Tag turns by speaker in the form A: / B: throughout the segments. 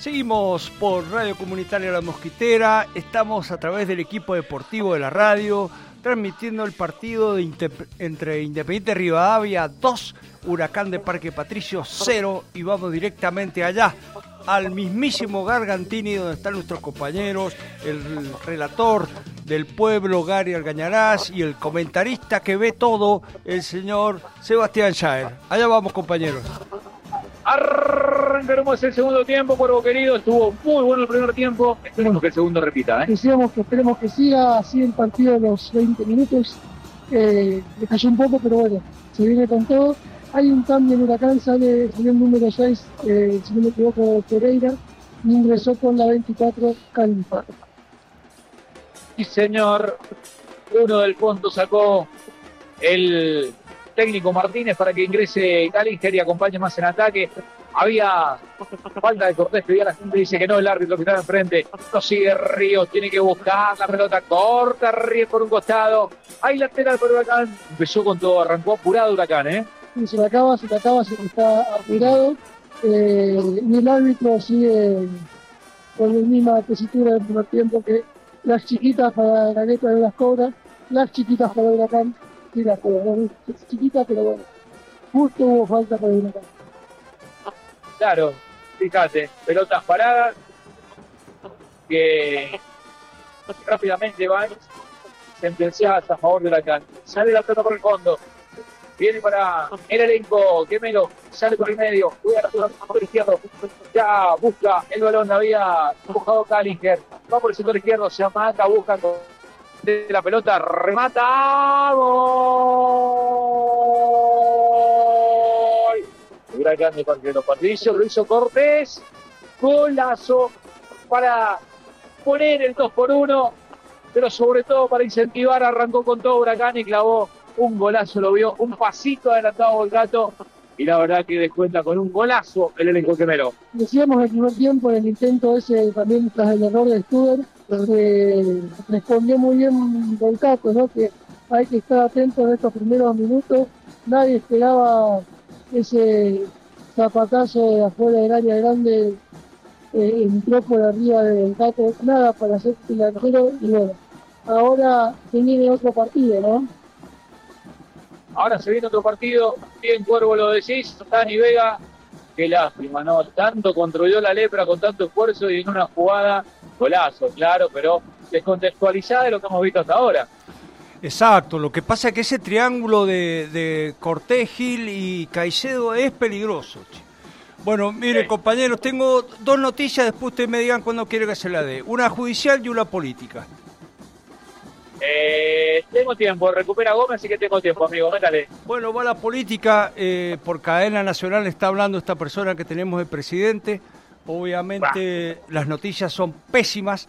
A: Seguimos por Radio Comunitaria La Mosquitera, estamos a través del equipo deportivo de la radio, transmitiendo el partido entre Independiente Rivadavia 2, Huracán de Parque Patricio 0, y vamos directamente allá, al mismísimo Gargantini, donde están nuestros compañeros, el relator del pueblo, Gary Argañarás, y el comentarista que ve todo, el señor Sebastián Schaer. Allá vamos, compañeros.
B: Arrancaremos el segundo tiempo, Cuervo querido. Estuvo muy bueno el primer tiempo. Esperemos que el segundo repita.
C: Decíamos que esperemos que siga así el partido de los 20 minutos. Le cayó un poco, pero bueno, se viene con todo. Hay un cambio en Huracán, sale el número 6, si no me equivoco, Pereira, y ingresó con la 24, Calpa.
B: Sí, señor. Uno del fondo sacó el técnico Martínez para que ingrese Callister y acompañe más en ataque. Había falta de Cortés, pedía la gente, dice que no, el árbitro que está enfrente. No sigue Ríos, tiene que buscar la pelota, corta Ríos por un costado. Hay lateral para Huracán. Empezó con todo, arrancó apurado Huracán,
C: Y se le acaba, se está apurado. Y el árbitro sigue con la misma tesitura del primer tiempo, que las chiquitas para la letra de las cobras, las chiquitas para Huracán. Sí, las cobras, chiquitas, pero bueno, justo hubo falta para Huracán.
B: Claro, fíjate, pelotas paradas que rápidamente van sentenciadas a favor de Huracán. Sale la pelota por el fondo. Viene para el elenco, Quemelo, sale por el medio, cuida por el izquierdo, ya busca el balón, había empujado Callister, va por el sector izquierdo, se amata, busca de la pelota, remata, gol. Huracán de Parque de los Patricios, lo hizo Cortés, golazo para poner el 2-1, pero sobre todo para incentivar, arrancó con todo Huracán y clavó un golazo, lo vio, un pasito adelantado el gato, y la verdad que descuenta con un golazo el elenco quemero.
C: Decíamos el primer tiempo, en el intento ese también tras el error de Stuber, respondió muy bien Volcato, ¿no? Que hay que estar atento en estos primeros minutos. Nadie esperaba ese zapatazo de afuera del área grande, entró por arriba de Volcato, nada para hacer delantero, y bueno, ahora se viene otro partido, ¿no?
B: Ahora se viene otro partido, bien Cuervo lo decís, Dani Vega, qué lástima, ¿no? Tanto controló la lepra con tanto esfuerzo y en una jugada, golazo, claro, pero descontextualizada de lo que hemos visto hasta ahora.
A: Exacto, lo que pasa es que ese triángulo de Cortés, Gil y Caicedo es peligroso. Bueno, mire, compañeros, tengo dos noticias, después ustedes me digan cuándo quiere que se la dé. Una judicial y una política.
B: Tengo tiempo, recupera Gómez, así que tengo tiempo, amigo, métale.
A: Bueno, va la política, por cadena nacional está hablando esta persona que tenemos de presidente. Obviamente las noticias son pésimas.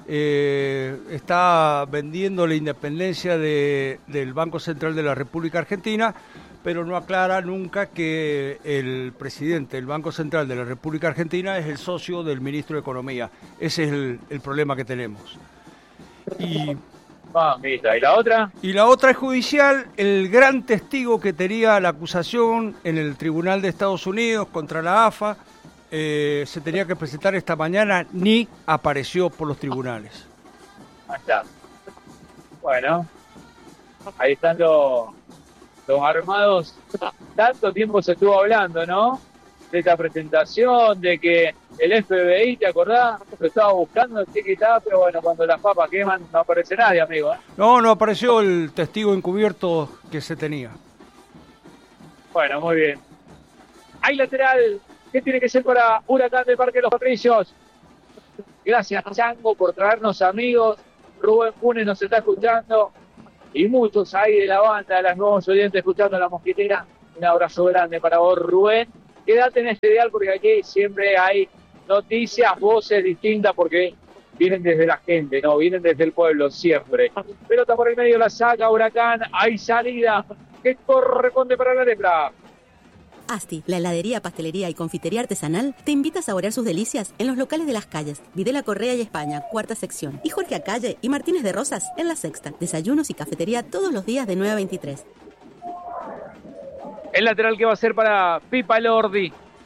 A: Está vendiendo la independencia del Banco Central de la República Argentina, pero no aclara nunca que el presidente del Banco Central de la República Argentina es el socio del ministro de Economía. Ese es el problema que tenemos.
B: Mamita, ¿y la otra?
A: Y la otra es judicial. El gran testigo que tenía la acusación en el Tribunal de Estados Unidos contra la AFA, se tenía que presentar esta mañana, ni apareció por los tribunales.
B: Ahí está. Bueno, ahí están los armados. Tanto tiempo se estuvo hablando, ¿no? De esta presentación, de que el FBI, ¿te acordás? Lo estaba buscando, el que estaba, pero bueno, cuando las papas queman no aparece nadie, amigo.
A: No apareció el testigo encubierto que se tenía.
B: Bueno, muy bien. Hay lateral. ¿Qué tiene que ser para Huracán de Parque de los Patricios? Gracias, Chango, por traernos amigos. Rubén Funes nos está escuchando. Y muchos ahí de la banda, de las nuevos oyentes escuchando La Mosquitera. Un abrazo grande para vos, Rubén. Quédate en este dial porque aquí siempre hay noticias, voces distintas porque vienen desde la gente, ¿no? Vienen desde el pueblo siempre. Pelota por el medio, la saca Huracán. Hay salida que corresponde para la lepra.
D: Asti, la heladería, pastelería y confitería artesanal, te invita a saborear sus delicias en los locales de Las Calles, Videla Correa y España, cuarta sección, y Jorge Acalle y Martínez de Rosas en la sexta. Desayunos y cafetería todos los días de 9 a 23.
B: El lateral que va a ser para Pipa Lordi.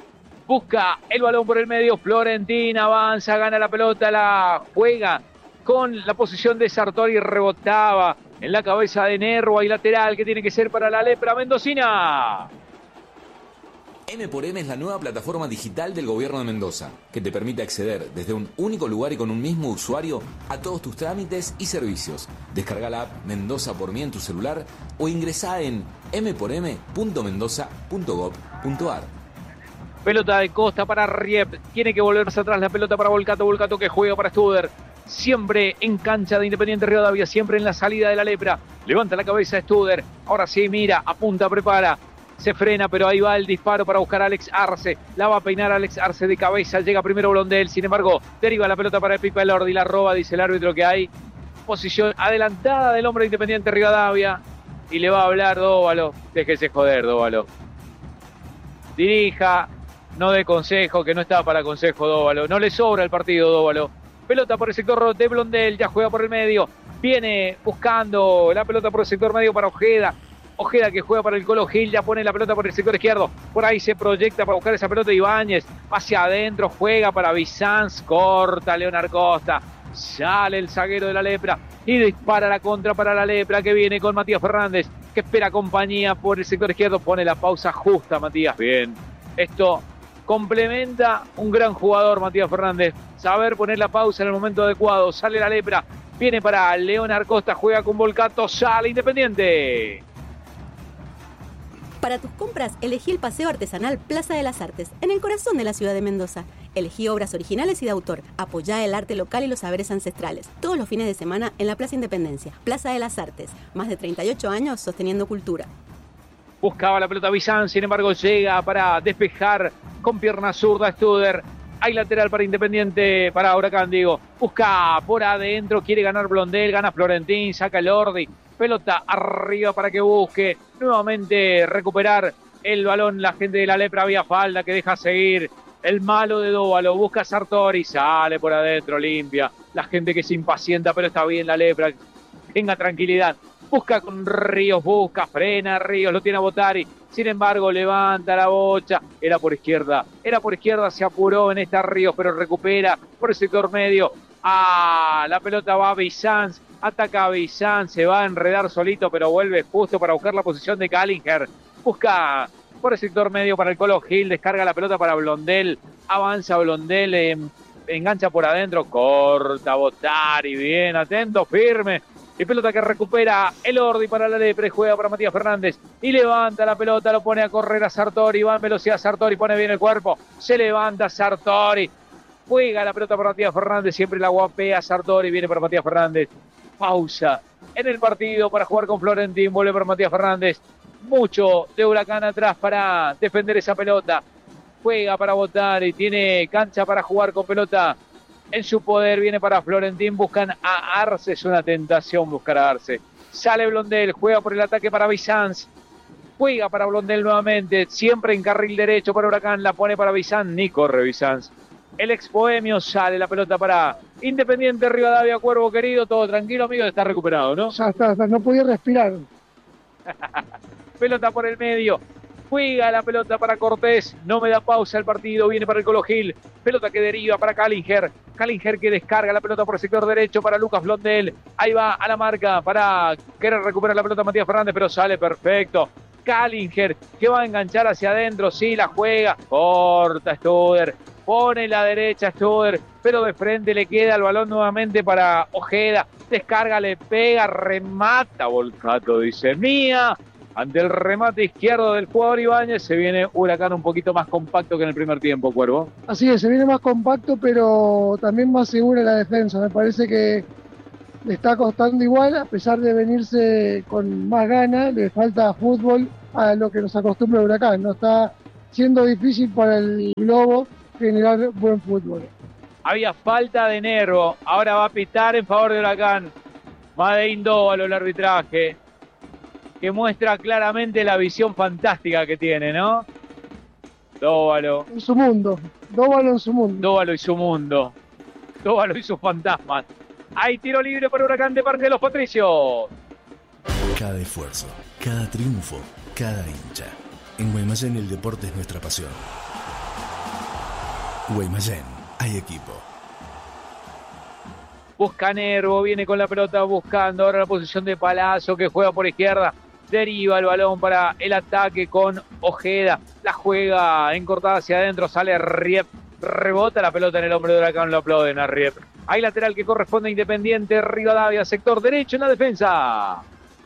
B: busca el balón por el medio, Florentín avanza, gana la pelota, la juega con la posición de Sartori, rebotaba en la cabeza de Nervo, y lateral que tiene que ser para la lepra mendocina.
E: M4M es la nueva plataforma digital del gobierno de Mendoza, que te permite acceder desde un único lugar y con un mismo usuario a todos tus trámites y servicios. Descarga la app Mendoza por mí en tu celular o ingresá en m4m.mendoza.gov.ar.
B: Pelota de Costa para Riep, tiene que volverse atrás la pelota para Volcato, Volcato que juega para Studer, siempre en cancha de Independiente Rivadavia, siempre en la salida de la lepra, levanta la cabeza Studer, ahora sí mira, apunta, prepara, se frena, pero ahí va el disparo para buscar a Alex Arce, la va a peinar Alex Arce de cabeza, llega primero Blondel, sin embargo deriva la pelota para el Pipa Elordi, la roba, dice el árbitro que hay posición adelantada del hombre de Independiente Rivadavia, y le va a hablar Dóvalo, déjese joder Dóvalo, dirija, no dé consejo, que no está para consejo Dóvalo, no le sobra el partido Dóvalo. Pelota por el sector de Blondel, ya juega por el medio, viene buscando la pelota por el sector medio para Ojeda, Ojeda que juega para el Colo Gil, ya pone la pelota por el sector izquierdo, por ahí se proyecta para buscar esa pelota Ibáñez, hacia adentro, juega para Bizanz, corta Leonard Costa, sale el zaguero de la lepra y dispara la contra para la lepra que viene con Matías Fernández, que espera compañía por el sector izquierdo, pone la pausa justa Matías, bien, esto complementa un gran jugador Matías Fernández, saber poner la pausa en el momento adecuado, sale la lepra, viene para Leonard Costa, juega con Volcato, sale Independiente.
D: Para tus compras, elegí el Paseo Artesanal Plaza de las Artes, en el corazón de la ciudad de Mendoza. Elegí obras originales y de autor. Apoyá el arte local y los saberes ancestrales. Todos los fines de semana en la Plaza Independencia. Plaza de las Artes. Más de 38 años sosteniendo cultura.
B: Buscaba la pelota Bizanz, sin embargo llega para despejar con pierna zurda Studer. Hay lateral para Independiente, para Huracán, digo. Busca por adentro, quiere ganar Blondel, gana Florentín, saca el Ordi. Pelota arriba para que busque nuevamente recuperar el balón. La gente de la lepra, había falta que deja seguir el malo de Dóvalo. Busca Sartori, sale por adentro, limpia. La gente que se impacienta, pero está bien la lepra. Tenga tranquilidad. Busca con Ríos, busca, frena Ríos, lo tiene a Botari. Sin embargo, levanta la bocha. Era por izquierda, se apuró en esta Ríos, pero recupera por el sector medio. La pelota va a Bizanz. Ataca a Bizanz, se va a enredar solito, pero vuelve justo para buscar la posición de Kallinger. Busca por el sector medio para el Colo Gil, descarga la pelota para Blondel. Avanza Blondel, engancha por adentro, corta Botari, bien, atento, firme. Y pelota que recupera el Ordi para la lepre, juega para Matías Fernández. Y levanta la pelota, lo pone a correr a Sartori, va en velocidad Sartori, pone bien el cuerpo. Se levanta Sartori. Juega la pelota para Matías Fernández, siempre la guapea Sartori, viene para Matías Fernández. Pausa en el partido para jugar con Florentín, vuelve para Matías Fernández. Mucho de Huracán atrás para defender esa pelota. Juega para votar y tiene cancha para jugar con pelota en su poder. Viene para Florentín, buscan a Arce, es una tentación buscar a Arce. Sale Blondel, juega por el ataque para Bizanz. Juega para Blondel nuevamente, siempre en carril derecho para Huracán, la pone para Bizanz, ni corre Bizanz. El ex Bohemio, sale la pelota para Independiente Rivadavia, Cuervo querido, todo tranquilo, amigo, está recuperado, ¿no?
C: Ya está, no podía respirar.
B: Pelota por el medio, juega la pelota para Cortés, no me da pausa el partido, viene para el Colo Gil, pelota que deriva para Kallinger que descarga la pelota por el sector derecho para Lucas Blondel, ahí va a la marca para querer recuperar la pelota Matías Fernández, pero sale perfecto. Kallinger que va a enganchar hacia adentro, sí, la juega, corta Studer. Pone la derecha Studer, pero de frente le queda el balón nuevamente para Ojeda. Descarga, le pega, remata Volcato, dice mía. Ante el remate izquierdo del jugador Ibáñez, se viene Huracán un poquito más compacto que en el primer tiempo, Cuervo.
C: Así es, se viene más compacto, pero también más segura la defensa. Me parece que le está costando igual, a pesar de venirse con más ganas, le falta fútbol a lo que nos acostumbra Huracán. No está siendo difícil para el Globo generar buen fútbol.
B: Había falta de Nervo, ahora va a pitar en favor de Huracán. Madein Dóvalo el arbitraje, que muestra claramente la visión fantástica que tiene, ¿no? Dóvalo.
C: En su mundo, Dóvalo en su mundo.
B: Dóvalo y su mundo. Dóvalo y sus fantasmas. Hay tiro libre para Huracán de Parque de los Patricios.
F: Cada esfuerzo, cada triunfo, cada hincha. En Guaymallén el deporte es nuestra pasión. Guaymallén, hay equipo.
B: Busca Nervo, viene con la pelota buscando ahora la posición de Palazzo que juega por izquierda. Deriva el balón para el ataque con Ojeda. La juega encortada hacia adentro, sale Riep. Rebota la pelota en el hombro de Huracán, lo aplauden a Riep. Hay lateral que corresponde a Independiente Rivadavia, sector derecho en la defensa.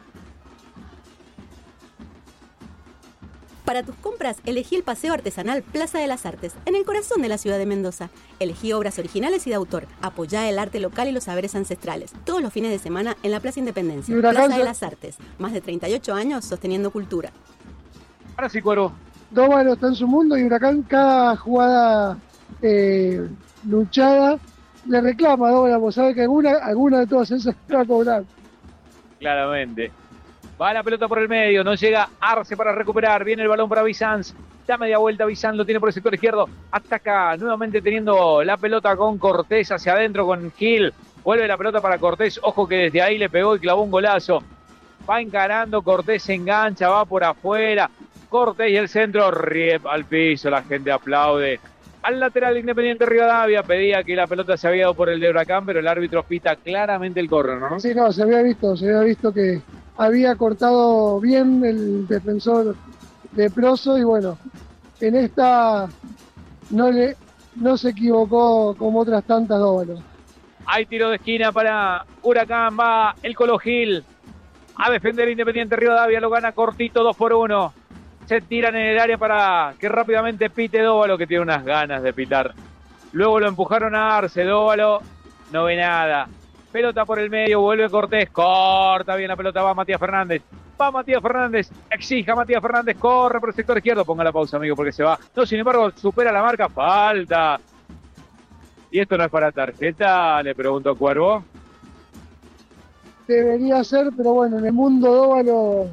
D: Para tus compras, elegí el Paseo Artesanal Plaza de las Artes, en el corazón de la ciudad de Mendoza. Elegí obras originales y de autor. Apoyá el arte local y los saberes ancestrales. Todos los fines de semana en la Plaza Independencia. Plaza de las Artes. Más de 38 años sosteniendo cultura.
B: Ahora sí, Cuervo.
C: Dóvalo está en su mundo y Huracán cada jugada luchada le reclama a Dóvalo, vos sabés que alguna de todas esas va a cobrar.
B: Claramente. Va la pelota por el medio, no llega Arce para recuperar, viene el balón para Bizanz, da media vuelta, Bizanz lo tiene por el sector izquierdo, ataca nuevamente teniendo la pelota con Cortés hacia adentro con Gil, vuelve la pelota para Cortés, ojo que desde ahí le pegó y clavó un golazo, va encarando, Cortés se engancha, va por afuera, Cortés y el centro, Riep al piso, la gente aplaude. Al lateral de Independiente Rivadavia pedía que la pelota se había ido por el de Huracán, pero el árbitro pita claramente el córner, ¿no?
C: Sí, no, se había visto que había cortado bien el defensor de Proso y bueno, en esta no se equivocó como otras tantas Dóvalo.
B: Hay tiro de esquina para Huracán, va el Colo Gil a defender Independiente Rivadavia, lo gana cortito 2-1. Se tiran en el área para que rápidamente pite Dóvalo, que tiene unas ganas de pitar. Luego lo empujaron a Arce, Dóvalo no ve nada. Pelota por el medio, vuelve Cortés, corta bien la pelota, va Matías Fernández. Va Matías Fernández, exija Matías Fernández, corre por el sector izquierdo. Ponga la pausa, amigo, porque se va. No, sin embargo, supera la marca, falta. ¿Y esto no es para tarjeta? Le pregunto Cuervo.
C: Debería ser, pero bueno, en el mundo Dóvalo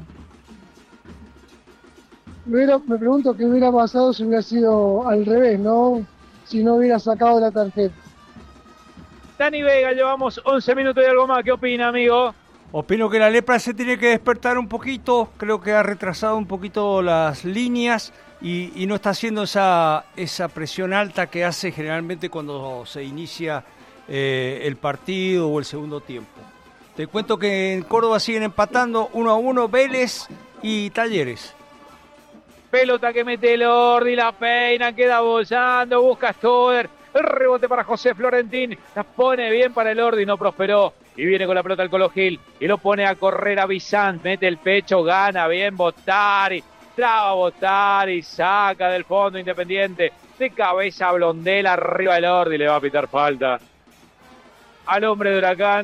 C: me pregunto qué hubiera pasado si hubiera sido al revés, ¿no? Si no hubiera sacado la tarjeta.
B: Dani Vega, llevamos 11 minutos y algo más. ¿Qué opina, amigo?
A: Opino que la Lepra se tiene que despertar un poquito. Creo que ha retrasado un poquito las líneas y no está haciendo esa presión alta que hace generalmente cuando se inicia el partido o el segundo tiempo. Te cuento que en Córdoba siguen empatando 1-1 Vélez y Talleres.
B: Pelota que mete el Ordi, la peina, queda bollando, busca Stoder. El rebote para José Florentín, la pone bien para el Ordi, no prosperó. Y viene con la pelota el Colo Gil y lo pone a correr a Bizanz, mete el pecho, gana bien Bottari, traba Bottari, saca del fondo Independiente, de cabeza a Blondel, arriba el Ordi, le va a pitar falta al hombre de Huracán.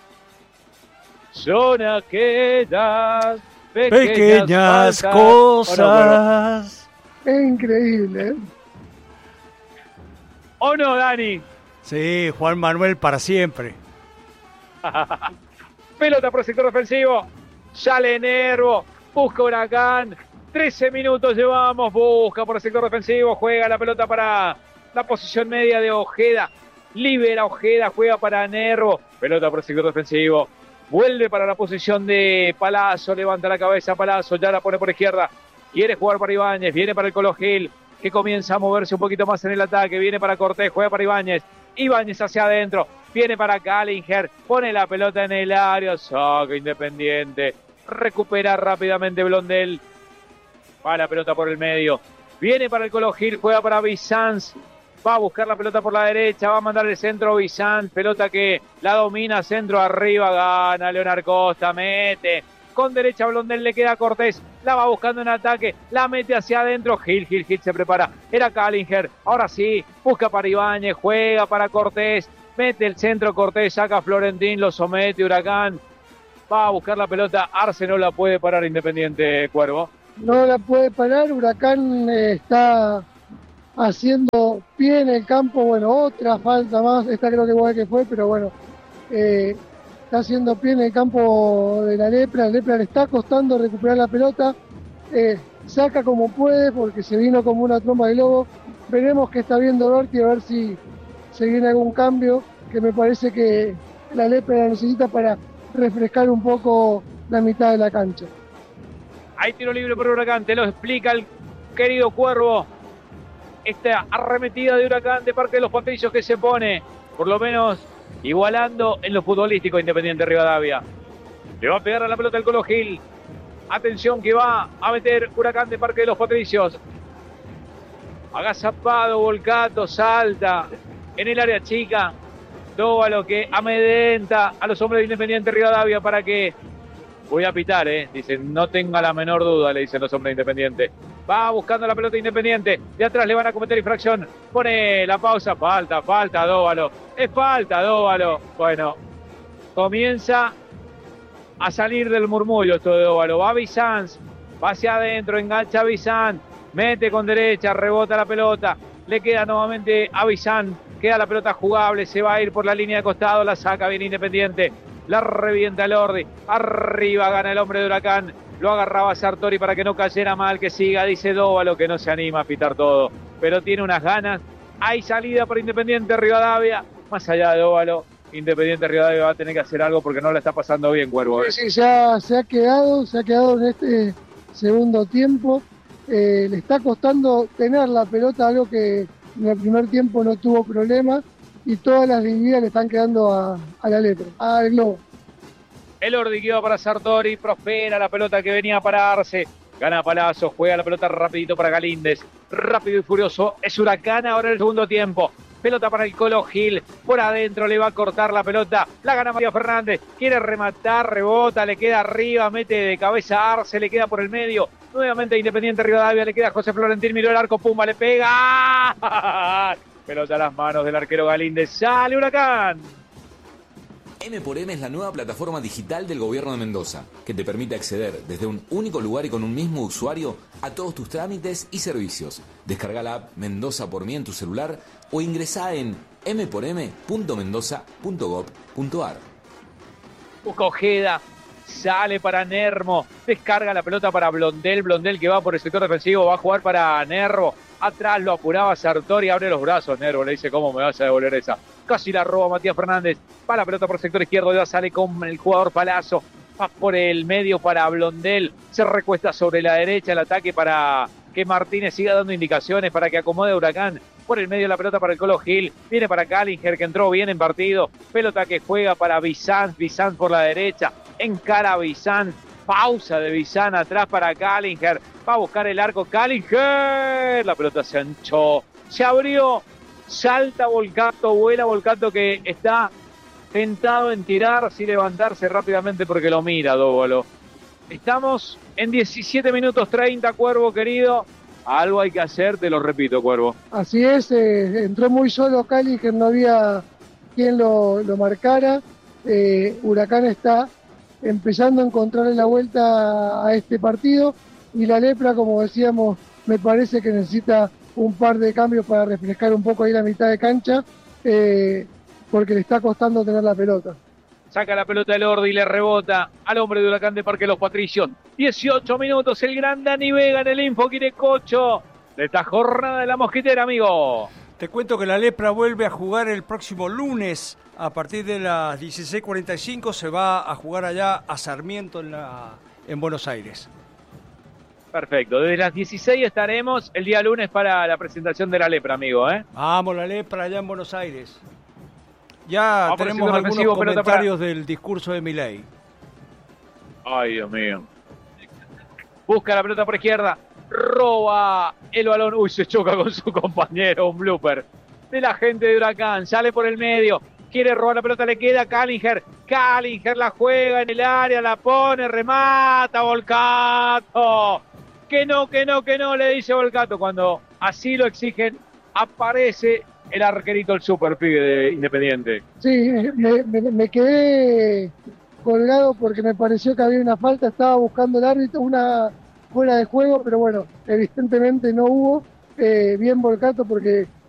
B: Son aquellas pequeñas
A: cosas.
C: Es increíble, ¿eh?
B: ¿O no, Dani?
A: Sí, Juan Manuel para siempre.
B: Pelota por el sector defensivo. Sale Nervo. Busca Huracán. 13 minutos llevamos. Busca por el sector defensivo. Juega la pelota para la posición media de Ojeda. Libera Ojeda. Juega para Nervo. Pelota por el sector defensivo. Vuelve para la posición de Palazzo. Levanta la cabeza Palazzo. Ya la pone por izquierda. Quiere jugar para Ibáñez. Viene para el Colo Gil, que comienza a moverse un poquito más en el ataque. Viene para Cortés. Juega para Ibáñez. Ibáñez hacia adentro. Viene para Callinger. Pone la pelota en el área. Saca Independiente. Recupera rápidamente Blondel. Va la pelota por el medio. Viene para el Colo Gil. Juega para Bizanz. Va a buscar la pelota por la derecha. Va a mandar el centro Bizanz. Pelota que la domina. Centro arriba. Gana Leonard Costa. Mete. Con derecha Blondel, le queda a Cortés. La va buscando en ataque. La mete hacia adentro. Gil se prepara. Era Callinger. Ahora sí. Busca para Ibáñez. Juega para Cortés. Mete el centro Cortés. Saca a Florentín. Lo somete Huracán. Va a buscar la pelota. Arce no la puede parar Independiente, Cuervo.
C: No la puede parar. Huracán está haciendo pie en el campo. Bueno, otra falta más. Esta creo que igual que fue, pero bueno. Está haciendo pie en el campo de la Lepra. La Lepra le está costando recuperar la pelota. Saca como puede porque se vino como una tromba de lobo. Veremos qué está viendo Berti, a ver si se viene algún cambio, que me parece que la Lepra la necesita para refrescar un poco la mitad de la cancha.
B: Hay tiro libre por Huracán, te lo explica el querido Cuervo. esta arremetida de Huracán de Parque de los Patricios que se pone, por lo menos, igualando en lo futbolístico Independiente Rivadavia. Le va a pegar a la pelota el Colo Gil. Atención que va a meter Huracán de Parque de los Patricios. Agazapado, Volcato, salta en el área chica. Dóvalo que amedrenta a los hombres de Independiente Rivadavia para que... Voy a pitar, dicen, no tenga la menor duda, le dicen los hombres de Independiente. Va buscando la pelota Independiente. De atrás le van a cometer infracción. Pone la pausa. Falta, Dóvalo. Es falta, Dóvalo. Bueno, comienza a salir del murmullo esto de Dóvalo. Va Bizanz. Va hacia adentro. Engancha a Bizanz. Mete con derecha. Rebota la pelota. Le queda nuevamente a Bizanz. Queda la pelota jugable. Se va a ir por la línea de costado. La saca bien Independiente. La revienta el Ordi. Arriba gana el hombre de Huracán. Lo agarraba Sartori para que no cayera mal, que siga, dice Dóvalo, que no se anima a pitar todo, pero tiene unas ganas. Hay salida para Independiente Rivadavia. Más allá de Dóvalo, Independiente Rivadavia va a tener que hacer algo porque no la está pasando bien, Cuervo.
C: Sí, ya se ha quedado en este segundo tiempo. Le está costando tener la pelota, algo que en el primer tiempo no tuvo problemas, y todas las divididas le están quedando a la letra, al globo.
B: El Ordi quedó para Sartori, prospera la pelota que venía a pararse. Gana Palazzo, juega la pelota rapidito para Galíndez. Rápido y furioso es Huracán ahora en el segundo tiempo. Pelota para el Colo Gil, por adentro le va a cortar la pelota. La gana Matías Fernández, quiere rematar, rebota, le queda arriba, mete de cabeza a Arce, le queda por el medio. Nuevamente Independiente Rivadavia, le queda José Florentín, miró el arco, pumba, le pega. Pelota a las manos del arquero Galíndez, sale Huracán.
E: M×M es la nueva plataforma digital del Gobierno de Mendoza, que te permite acceder desde un único lugar y con un mismo usuario a todos tus trámites y servicios. Descarga la app Mendoza por mí en tu celular o ingresá en m4m.mendoza.gov.ar.
B: Busca Ojeda, sale para Nermo, descarga la pelota para Blondel que va por el sector defensivo, va a jugar para Nervo. Atrás lo apuraba Sartori, abre los brazos, Nervo, le dice, ¿cómo me vas a devolver esa? Casi la roba Matías Fernández, va la pelota por el sector izquierdo, ya sale con el jugador Palazzo, va por el medio para Blondel, se recuesta sobre la derecha el ataque para que Martínez siga dando indicaciones, para que acomode a Huracán. Por el medio la pelota para el Colo Gil, viene para Callinger, que entró bien en partido, pelota que juega para Bizanz por la derecha, encara a Bizanz, pausa de Bizanz atrás para Callinger, va a buscar el arco Callinger, la pelota se anchó, se abrió, salta Volcato, vuela Volcato que está tentado en tirar sin levantarse rápidamente porque lo mira Dóvalo. Estamos en 17 minutos 30, Cuervo querido. Algo hay que hacer, te lo repito, Cuervo.
C: Así es, entró muy solo Cali, que no había quien lo marcara. Huracán está empezando a encontrarle la vuelta a este partido y la Lepra, como decíamos, me parece que necesita un par de cambios para refrescar un poco ahí la mitad de cancha, porque le está costando tener la pelota.
B: Saca la pelota el Ordi y le rebota al hombre de Huracán de Parque Los Patricios. 18 minutos, el gran Dani Vega en el Info Quirecocho de esta jornada de la Mosquitera, amigo.
A: Te cuento que la Lepra vuelve a jugar el próximo lunes a partir de las 16:45. Se va a jugar allá a Sarmiento en Buenos Aires.
B: Perfecto, desde las 16 estaremos el día lunes para la presentación de la Lepra, amigo.
A: Vamos, la Lepra allá en Buenos Aires. Ya
B: vamos,
A: tenemos algunos comentarios del discurso de Milei.
B: Ay, Dios mío. Busca la pelota por izquierda, roba el balón. Uy, se choca con su compañero, un blooper de la gente de Huracán. Sale por el medio, quiere robar la pelota, le queda Callinger. Callinger la juega en el área, la pone, remata, Volcato. Que no, le dice Volcato. Cuando así lo exigen, aparece el arquerito, el super pibe de Independiente.
C: Sí, me quedé colgado porque me pareció que había una falta, estaba buscando el árbitro, una fuera de juego, pero bueno, evidentemente no hubo. Bien Volcato porque